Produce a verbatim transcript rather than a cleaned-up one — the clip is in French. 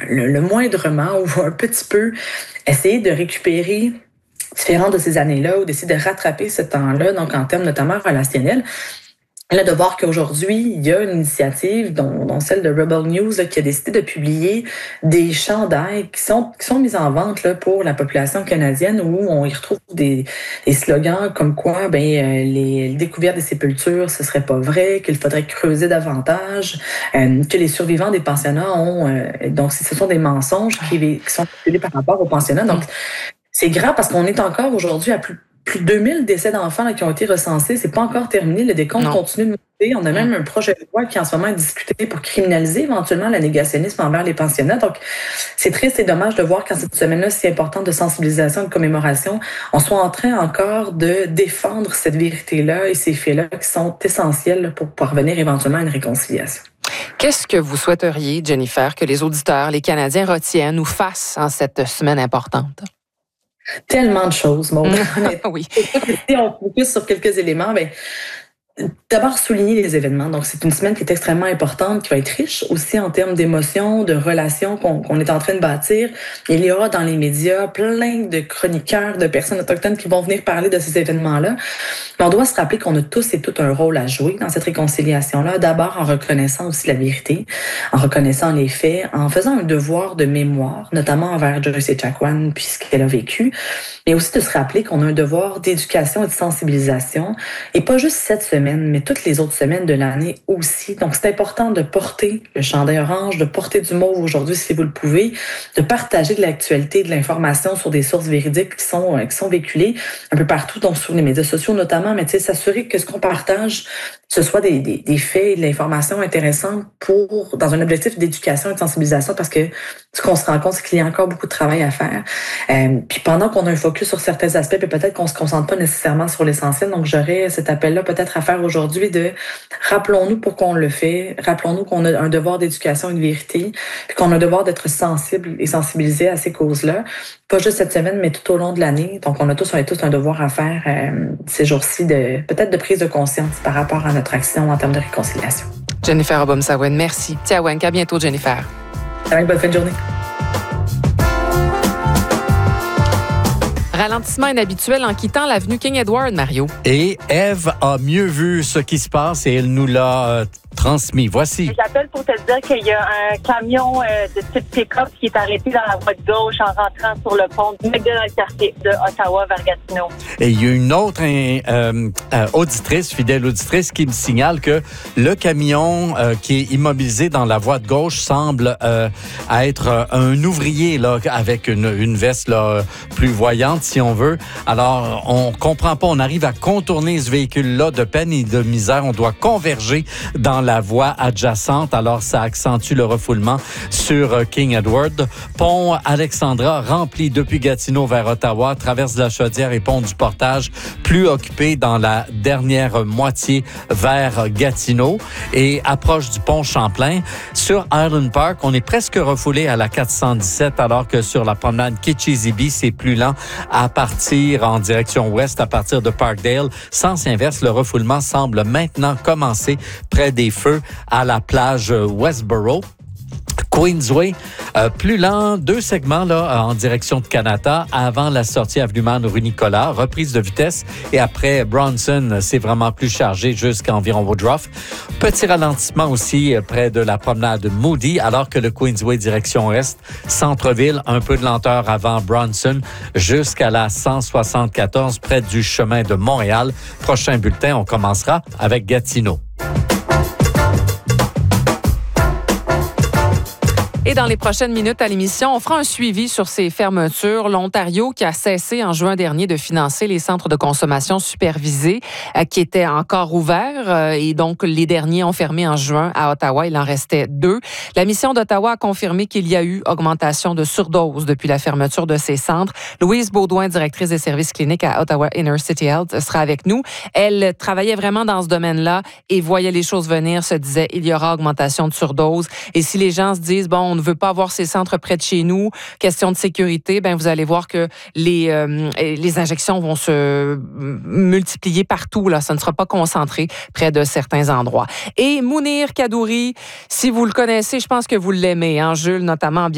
le, le moindrement ou un petit peu essayer de récupérer différentes de ces années-là ou d'essayer de rattraper ce temps-là, donc en termes notamment relationnels. Là, de voir qu'aujourd'hui, il y a une initiative, dont, dont celle de Rebel News, là, qui a décidé de publier des chandails qui sont, qui sont mis en vente là, pour la population canadienne, où on y retrouve des, des slogans comme quoi ben, euh, les découvertes des sépultures, ce serait pas vrai, qu'il faudrait creuser davantage, euh, que les survivants des pensionnats ont... Euh, donc, ce sont des mensonges qui, qui sont calculés par rapport aux pensionnats. Donc, c'est grave parce qu'on est encore aujourd'hui à plus Plus de deux mille décès d'enfants là, qui ont été recensés. C'est pas encore terminé. Le décompte non. continue de monter. On a même un projet de loi qui en ce moment est discuté pour criminaliser éventuellement le négationnisme envers les pensionnats. Donc, c'est triste et dommage de voir qu'en cette semaine-là si importante de sensibilisation et de commémoration, on soit en train encore de défendre cette vérité-là et ces faits-là qui sont essentiels pour parvenir éventuellement à une réconciliation. Qu'est-ce que vous souhaiteriez, Jennifer, que les auditeurs, les Canadiens retiennent ou fassent en cette semaine importante? Tellement de choses, Maud. Oui. Si on focus sur quelques éléments, ben, d'abord souligner les événements. Donc, c'est une semaine qui est extrêmement importante, qui va être riche aussi en termes d'émotions, de relations qu'on, qu'on est en train de bâtir. Il y aura dans les médias plein de chroniqueurs, de personnes autochtones qui vont venir parler de ces événements-là. Mais on doit se rappeler qu'on a tous et toutes un rôle à jouer dans cette réconciliation-là. D'abord, en reconnaissant aussi la vérité, en reconnaissant les faits, en faisant un devoir de mémoire, notamment envers Joyce Echaquan, puis ce qu'elle a vécu, mais aussi de se rappeler qu'on a un devoir d'éducation et de sensibilisation, et pas juste cette semaine, mais toutes les autres semaines de l'année aussi. Donc, c'est important de porter le chandail orange, de porter du mauve aujourd'hui si vous le pouvez, de partager de l'actualité, de l'information sur des sources véridiques qui sont, qui sont véhiculées un peu partout, donc sur les médias sociaux notamment, mais tu sais, s'assurer que ce qu'on partage, ce soit des, des, des faits et de l'information intéressante pour, dans un objectif d'éducation et de sensibilisation, parce que ce qu'on se rend compte, c'est qu'il y a encore beaucoup de travail à faire. Euh, puis pendant qu'on a un focus sur certains aspects, puis peut-être qu'on se concentre pas nécessairement sur l'essentiel, donc j'aurais cet appel-là peut-être à faire aujourd'hui de rappelons-nous pourquoi on le fait, rappelons-nous qu'on a un devoir d'éducation et de vérité, puis qu'on a un devoir d'être sensible et sensibilisé à ces causes-là, pas juste cette semaine, mais tout au long de l'année. Donc on a tous, on a tous un devoir à faire euh, ces jours-ci, de peut-être de prise de conscience par rapport à notre action en termes de réconciliation. Jennifer Obom-Sawin, merci. Tiawank, à bientôt, Jennifer. Avec bonne fin de journée. Ralentissement inhabituel en quittant l'avenue King Edward, Mario. Et Ève a mieux vu ce qui se passe et elle nous l'a euh, transmis. Voici. J'appelle pour te dire qu'il y a un camion euh, de type pick-up qui est arrêté dans la voie de gauche en rentrant sur le pont du McDo dans le quartier de Ottawa vers Gatineau. Et il y a une autre euh, euh, auditrice, fidèle auditrice, qui me signale que le camion euh, qui est immobilisé dans la voie de gauche semble euh, être un ouvrier là, avec une, une veste là, plus voyante, si on veut. Alors, on comprend pas, on arrive à contourner ce véhicule-là de peine et de misère. On doit converger dans la voie adjacente. Alors, ça accentue le refoulement sur King Edward. Pont Alexandra rempli depuis Gatineau vers Ottawa, traverse de la Chaudière et pont du Portage, plus occupé dans la dernière moitié vers Gatineau et approche du pont Champlain. Sur Island Park, on est presque refoulé à la quatre cent dix-sept, alors que sur la promenade Kitchizibee, c'est plus lent à partir en direction ouest, à partir de Parkdale. Sens inverse, le refoulement semble maintenant commencer près des feux à la plage Westboro. Queensway, euh, plus lent, deux segments là en direction de Kanata avant la sortie avenue Man rue Nicolas, reprise de vitesse et après Bronson, c'est vraiment plus chargé jusqu'à environ Woodruff. Petit ralentissement aussi près de la promenade Moody, alors que le Queensway direction est, centre-ville, un peu de lenteur avant Bronson jusqu'à la cent soixante-quatorze près du chemin de Montréal. Prochain bulletin, on commencera avec Gatineau. Et dans les prochaines minutes à l'émission, on fera un suivi sur ces fermetures. L'Ontario qui a cessé en juin dernier de financer les centres de consommation supervisés euh, qui étaient encore ouverts euh, et donc les derniers ont fermé en juin à Ottawa. Il en restait deux. La mission d'Ottawa a confirmé qu'il y a eu augmentation de surdose depuis la fermeture de ces centres. Louise Baudouin, directrice des services cliniques à Ottawa Inner City Health, sera avec nous. Elle travaillait vraiment dans ce domaine-là et voyait les choses venir, se disait il y aura augmentation de surdose. Et si les gens se disent, bon, on ne veut pas avoir ces centres près de chez nous, question de sécurité, ben vous allez voir que les, euh, les injections vont se multiplier partout. Là. Ça ne sera pas concentré près de certains endroits. Et Mounir Kadouri, si vous le connaissez, je pense que vous l'aimez, hein, Jules, notamment bien